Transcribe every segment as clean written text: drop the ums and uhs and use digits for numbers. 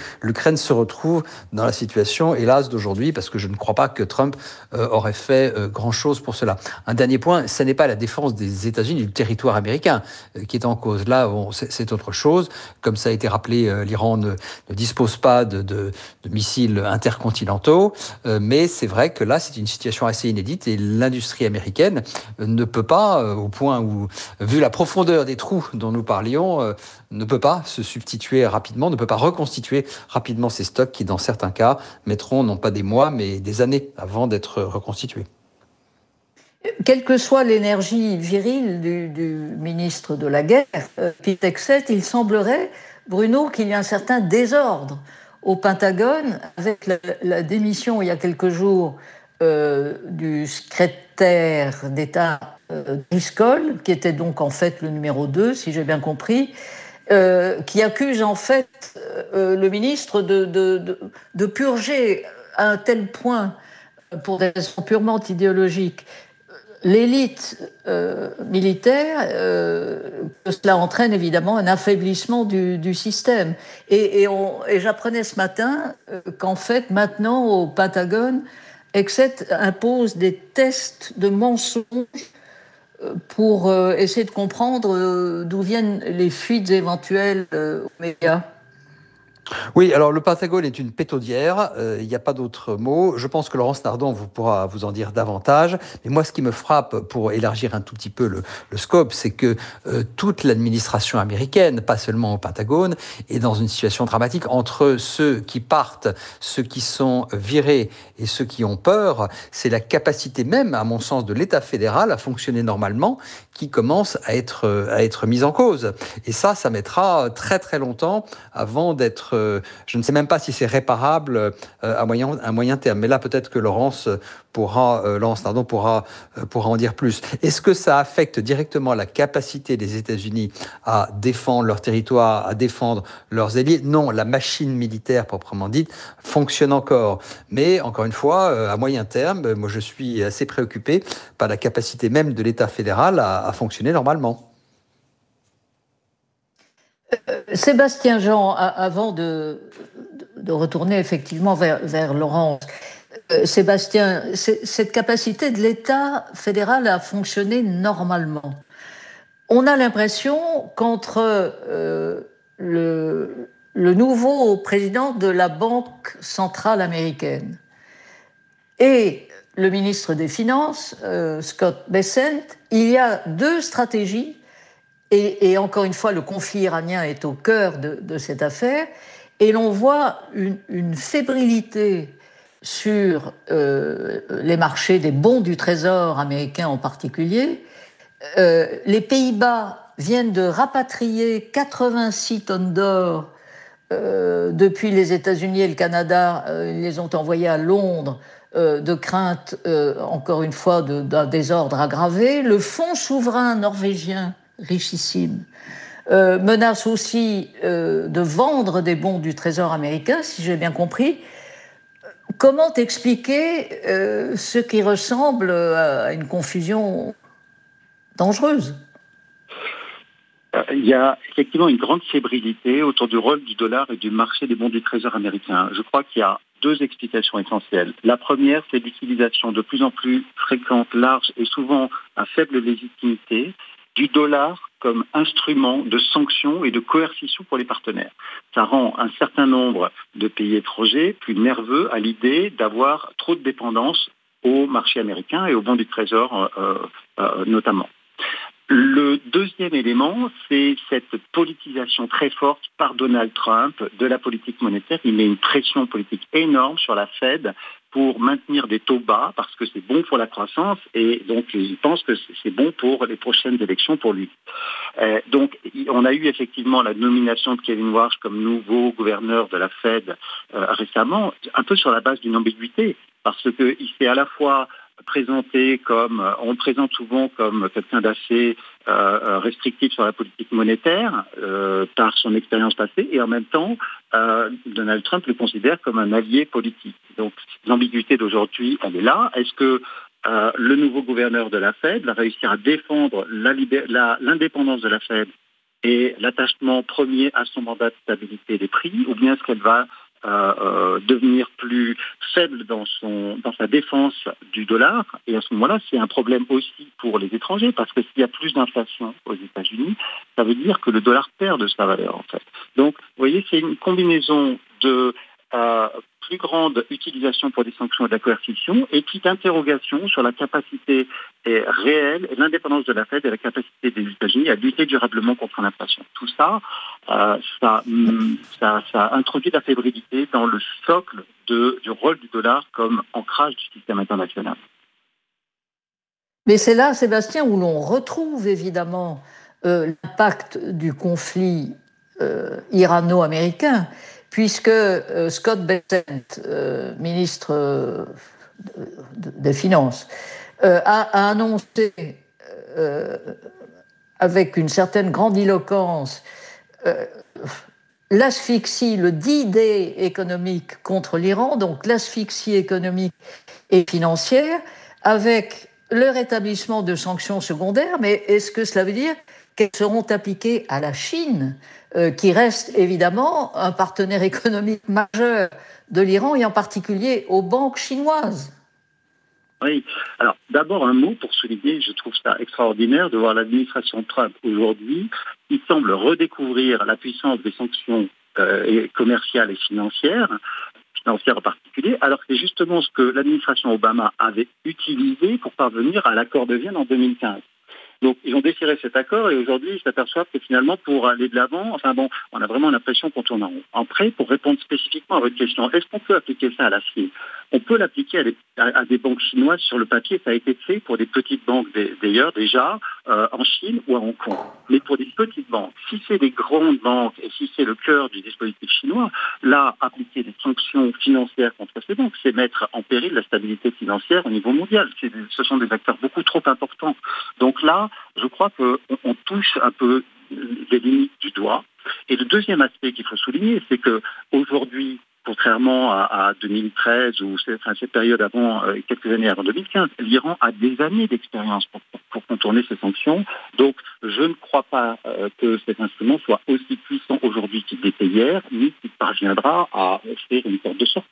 l'Ukraine se retrouve dans la situation, hélas, d'aujourd'hui, parce que je ne crois pas que Trump aurait fait grand-chose pour cela. Un dernier point, ce n'est pas la défense des États-Unis, du territoire américain qui est en cause. Là, c'est autre chose. Comme ça a été rappelé, l'Iran ne dispose pas de missiles intercontinentaux, mais c'est vrai que là, c'est une situation assez inédite et l'industrie américaine ne peut pas, au point où, vu la profondeur des trous dont nous parlions, ne peut pas se substituer rapidement, ne peut pas reconstituer rapidement ces stocks qui, dans certains cas, mettront non pas des mois, mais des années avant d'être reconstitués. Quelle que soit l'énergie virile du ministre de la Guerre, Pete Hegseth, il semblerait, Bruno, qu'il y a un certain désordre au Pentagone, avec la démission il y a quelques jours du secrétaire d'État Driscoll, qui était donc en fait le numéro 2, si j'ai bien compris, qui accuse en fait le ministre de purger à un tel point, pour des raisons purement idéologiques, l'élite militaire, que cela entraîne évidemment un affaiblissement du système. Et j'apprenais ce matin qu'en fait, maintenant, au Pentagone, Hegseth impose des tests de mensonges pour essayer de comprendre d'où viennent les fuites éventuelles aux médias. Oui, alors le Pentagone est une pétaudière, il n'y a pas d'autre mot. Je pense que Laurence Nardon pourra vous en dire davantage. Mais moi, ce qui me frappe, pour élargir un tout petit peu le scope, c'est que toute l'administration américaine, pas seulement au Pentagone, est dans une situation dramatique entre ceux qui partent, ceux qui sont virés et ceux qui ont peur. C'est la capacité même, à mon sens, de l'État fédéral à fonctionner normalement qui commence à être mise en cause. Et ça mettra très très longtemps avant d'être... je ne sais même pas si c'est réparable à moyen terme. Mais là, peut-être que Laurence pourra en dire plus. Est-ce que ça affecte directement la capacité des États-Unis à défendre leur territoire, à défendre leurs alliés? Non, la machine militaire proprement dite fonctionne encore. Mais encore une fois, à moyen terme, moi je suis assez préoccupé par la capacité même de l'État fédéral à fonctionner normalement. Sébastien Jean, avant de retourner effectivement vers Laurence, Sébastien, cette capacité de l'État fédéral à fonctionner normalement, on a l'impression qu'entre le nouveau président de la Banque centrale américaine et le ministre des Finances, Scott Bessent, il y a deux stratégies. Et encore une fois, le conflit iranien est au cœur de cette affaire. Et l'on voit une fébrilité sur les marchés des bons du Trésor américain en particulier. Les Pays-Bas viennent de rapatrier 86 tonnes d'or depuis les États-Unis et le Canada. Ils les ont envoyés à Londres de crainte, encore une fois, d'un désordre aggravé. Le fonds souverain norvégien, richissime, menace aussi de vendre des bons du Trésor américain, si j'ai bien compris. Comment expliquer ce qui ressemble à une confusion dangereuse? Il y a effectivement une grande fébrilité autour du rôle du dollar et du marché des bons du Trésor américain. Je crois qu'il y a deux explications essentielles. La première, c'est l'utilisation de plus en plus fréquente, large et souvent à faible légitimité du dollar comme instrument de sanction et de coercition pour les partenaires. Ça rend un certain nombre de pays étrangers plus nerveux à l'idée d'avoir trop de dépendance au marché américain et aux bons du Trésor notamment. Le deuxième élément, c'est cette politisation très forte par Donald Trump de la politique monétaire. Il met une pression politique énorme sur la Fed pour maintenir des taux bas parce que c'est bon pour la croissance et donc il pense que c'est bon pour les prochaines élections pour lui. Donc on a eu effectivement la nomination de Kevin Warsh comme nouveau gouverneur de la Fed récemment, un peu sur la base d'une ambiguïté parce qu'il s'est à la fois présenté comme, on le présente souvent comme quelqu'un d'assez restrictif sur la politique monétaire par son expérience passée et en même temps Donald Trump le considère comme un allié politique. Donc l'ambiguïté d'aujourd'hui, elle est là. Est-ce que le nouveau gouverneur de la Fed va réussir à défendre l'indépendance de la Fed est l'attachement premier à son mandat de stabilité des prix, ou bien est-ce qu'elle va devenir plus faible dans sa défense du dollar. Et à ce moment-là, c'est un problème aussi pour les étrangers, parce que s'il y a plus d'inflation aux États-Unis, ça veut dire que le dollar perd de sa valeur, en fait. Donc, vous voyez, c'est une combinaison de plus grande utilisation pour des sanctions et de la coercition, et puis d'interrogation sur la capacité réelle et l'indépendance de la Fed et la capacité des États-Unis à lutter durablement contre l'inflation. Tout ça, ça introduit de la fébrilité dans le socle du rôle du dollar comme ancrage du système international. Mais c'est là, Sébastien, où l'on retrouve évidemment l'impact du conflit irano-américain, puisque Scott Bessent, ministre des Finances, a annoncé avec une certaine grandiloquence l'asphyxie, le D-Day économique contre l'Iran, donc l'asphyxie économique et financière, avec le rétablissement de sanctions secondaires. Mais est-ce que cela veut dire qu'elles seront appliquées à la Chine, qui reste évidemment un partenaire économique majeur de l'Iran et en particulier aux banques chinoises? Oui. Alors, d'abord, un mot pour souligner, je trouve ça extraordinaire de voir l'administration Trump aujourd'hui, qui semble redécouvrir la puissance des sanctions commerciales et financières en particulier, alors que c'est justement ce que l'administration Obama avait utilisé pour parvenir à l'accord de Vienne en 2015. Donc, ils ont déchiré cet accord et aujourd'hui, ils s'aperçoivent que finalement, pour aller de l'avant, on a vraiment l'impression qu'on tourne en rond. Après, pour répondre spécifiquement à votre question, est-ce qu'on peut appliquer ça à la Chine? On peut l'appliquer à des banques chinoises sur le papier. Ça a été fait pour des petites banques d'ailleurs déjà en Chine ou à Hong Kong. Mais pour des petites banques, si c'est des grandes banques et si c'est le cœur du dispositif chinois, là, appliquer des sanctions financières contre ces banques, c'est mettre en péril la stabilité financière au niveau mondial. Ce sont des acteurs beaucoup trop importants. Donc là, je crois qu'on touche un peu les limites du doigt. Et le deuxième aspect qu'il faut souligner, c'est qu'aujourd'hui, contrairement à 2013 ou cette période avant, quelques années avant 2015, l'Iran a des années d'expérience pour contourner ces sanctions. Donc, je ne crois pas que cet instrument soit aussi puissant aujourd'hui qu'il l'était hier, ni qu'il parviendra à offrir une porte de sortie.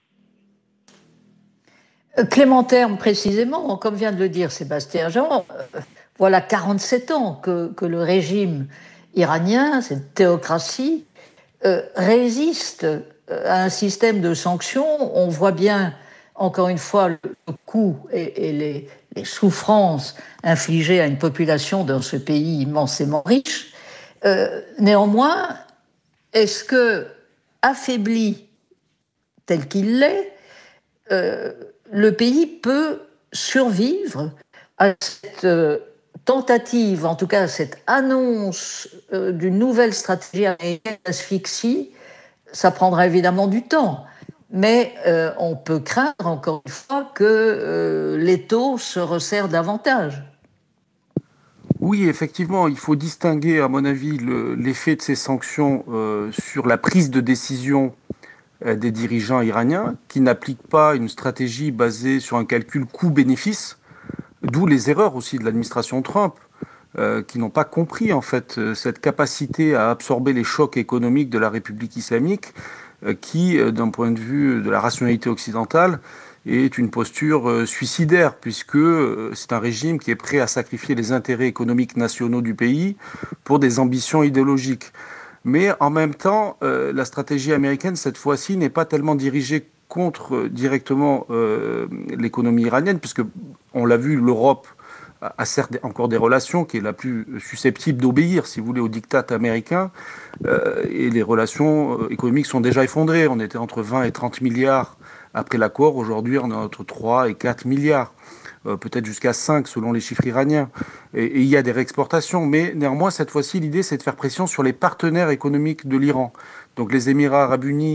Clément Terme, précisément, comme vient de le dire Sébastien Jean, voilà 47 ans que le régime iranien, cette théocratie, résiste à un système de sanctions. On voit bien, encore une fois, le coût et les souffrances infligées à une population dans ce pays immensément riche. Néanmoins, est-ce que, affaibli tel qu'il l'est, le pays peut survivre à cette tentative, en tout cas à cette annonce d'une nouvelle stratégie américaine d'asphyxie? Ça prendra évidemment du temps, mais on peut craindre encore une fois que l'étau se resserre davantage. Oui, effectivement, il faut distinguer, à mon avis, l'effet de ces sanctions sur la prise de décision des dirigeants iraniens qui n'appliquent pas une stratégie basée sur un calcul coût-bénéfice, d'où les erreurs aussi de l'administration Trump, qui n'ont pas compris en fait cette capacité à absorber les chocs économiques de la République islamique, qui, d'un point de vue de la rationalité occidentale, est une posture suicidaire, puisque c'est un régime qui est prêt à sacrifier les intérêts économiques nationaux du pays pour des ambitions idéologiques. Mais en même temps, la stratégie américaine, cette fois-ci, n'est pas tellement dirigée contre directement l'économie iranienne, puisque, on l'a vu, l'Europe a certes encore des relations qui est la plus susceptible d'obéir, si vous voulez, au diktat américain, et les relations économiques sont déjà effondrées. On était entre 20 et 30 milliards après l'accord. Aujourd'hui, on est entre 3 et 4 milliards. Peut-être jusqu'à 5 selon les chiffres iraniens. Et il y a des réexportations, mais néanmoins, cette fois-ci, l'idée, c'est de faire pression sur les partenaires économiques de l'Iran. Donc les Émirats arabes unis,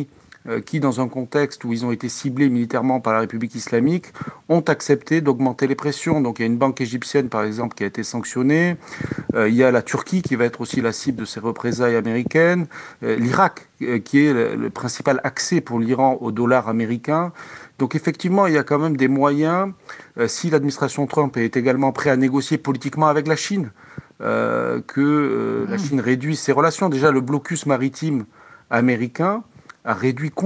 qui, dans un contexte où ils ont été ciblés militairement par la République islamique, ont accepté d'augmenter les pressions. Donc il y a une banque égyptienne, par exemple, qui a été sanctionnée. Il y a la Turquie qui va être aussi la cible de ces représailles américaines. L'Irak, qui est le principal accès pour l'Iran au dollar américain. Donc effectivement, il y a quand même des moyens, si l'administration Trump est également prête à négocier politiquement avec la Chine, que la Chine réduise ses relations. Déjà, le blocus maritime américain a réduit